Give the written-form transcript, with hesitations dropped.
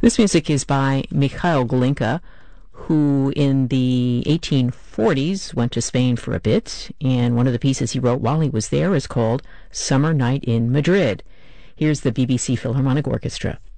This music is by Mikhail Glinka, who in the 1840s went to Spain for a bit, and one of the pieces he wrote while he was there is called Summer Night in Madrid. Here's the BBC Philharmonic Orchestra.